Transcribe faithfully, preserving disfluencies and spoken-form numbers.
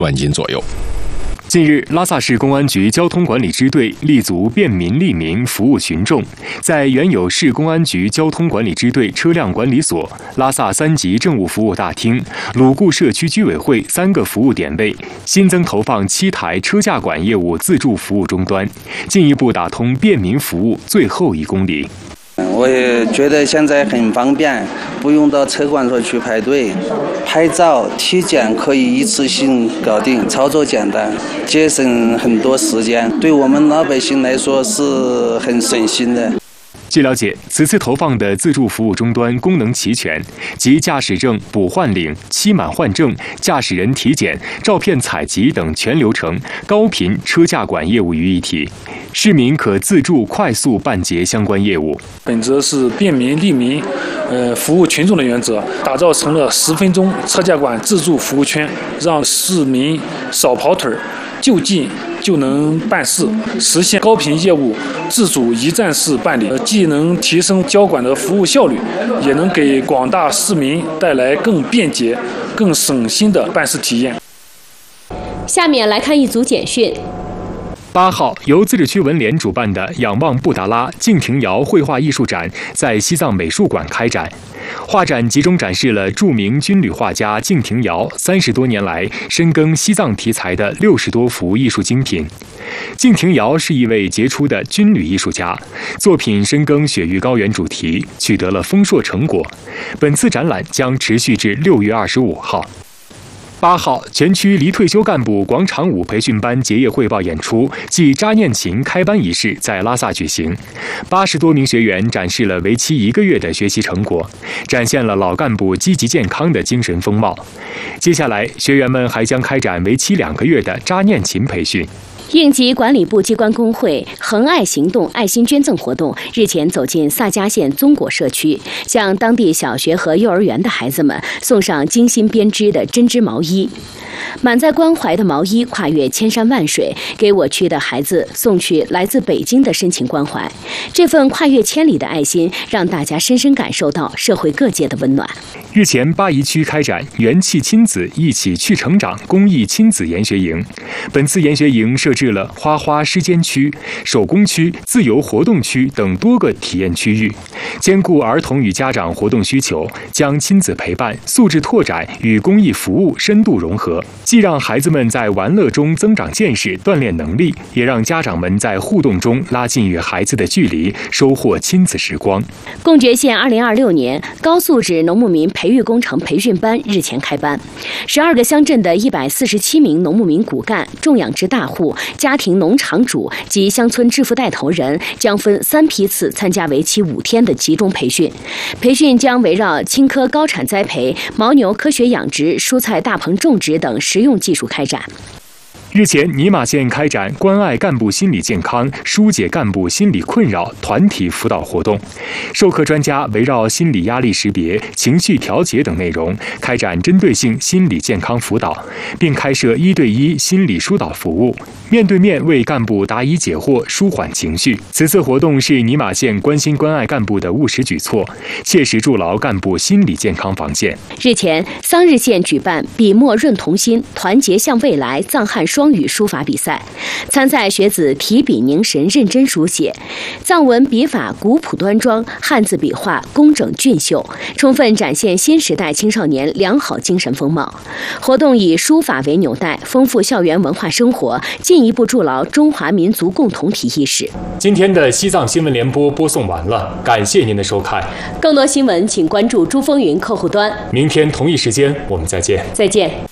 万斤左右。 近日，拉萨市公安局交通管理支队立足便民利民，服务群众，在原有市公安局交通管理支队车辆管理所、拉萨三级政务服务大厅、鲁固社区居委会三个服务点位新增投放七台车驾管业务自助服务终端，进一步打通便民服务最后一公里。 我也觉得现在很方便，不用到车管所去排队，拍照、体检可以一次性搞定，操作简单，节省很多时间，对我们老百姓来说是很省心的。 据了解，此次投放的自助服务终端功能齐全，集驾驶证补换领、期满换证、驾驶人体检、照片采集等全流程高频车驾管业务于一体，市民可自助快速办结相关业务。 本着是便民利民、呃服务群众的原则，打造成了十分钟车驾管自助服务圈，让市民少跑腿儿，就近就能办事，实现高频业务自主一站式办理，既能提升交管的服务效率，也能给广大市民带来更便捷、更省心的办事体验。 下面来看一组简讯。 八号，由自治区文联主办的“仰望布达拉”敬亭窑绘画艺术展在西藏美术馆开展。画展集中展示了著名军旅画家敬亭窑三十多年来深耕西藏题材的六十多幅艺术精品。敬亭窑是一位杰出的军旅艺术家，作品深耕雪域高原主题，取得了丰硕成果。本次展览将持续至六月二十五号。八号，全区离退休干部广场舞培训班结业汇报演出暨扎念琴开班仪式在拉萨举行，八十多名学员展示了为期一个月的学习成果，展现了老干部积极健康的精神风貌。接下来，学员们还将开展为期两个月的扎念琴培训。 应急管理部机关工会恒爱行动爱心捐赠活动日前走进萨迦县宗果社区，向当地小学和幼儿园的孩子们送上精心编织的针织毛衣。满载关怀的毛衣跨越千山万水，给我区的孩子送去来自北京的深情关怀。这份跨越千里的爱心，让大家深深感受到社会各界的温暖。 日前，巴宜区开展元气亲子一起去成长公益亲子研学营。本次研学营设置了花花诗间区、手工区、自由活动区等多个体验区域，兼顾儿童与家长活动需求，将亲子陪伴、素质拓展与公益服务深度融合，既让孩子们在玩乐中增长见识、锻炼能力，也让家长们在互动中拉近与孩子的距离，收获亲子时光。 贡觉县二零二六年高素质农牧民培育工程培训班日前开班，十二个乡镇的一百四十七名农牧民骨干、种养殖大户、家庭农场主及乡村致富带头人将分三批次参加为期五天的集中培训。培训将围绕青稞高产栽培、牦牛科学养殖、蔬菜大棚种植等实用技术开展。 日前，尼玛县开展关爱干部心理健康、疏解干部心理困扰团体辅导活动，授课专家围绕心理压力识别、情绪调节等内容，开展针对性心理健康辅导，并开设一对一心理疏导服务，面对面为干部答疑解惑、舒缓情绪。此次活动是尼玛县关心关爱干部的务实举措，切实筑牢干部心理健康防线。 日前，桑日县举办笔墨润童心，团结向未来藏汉双双语书法比赛，参赛学子提笔凝神，认真书写，藏文笔法古朴端庄，汉字笔画工整俊秀，充分展现新时代青少年良好精神风貌。活动以书法为纽带，丰富校园文化生活，进一步筑牢中华民族共同体意识。 今天的西藏新闻联播播送完了，感谢您的收看。 更多新闻请关注珠风云客户端。 明天同一时间我们再见。 再见。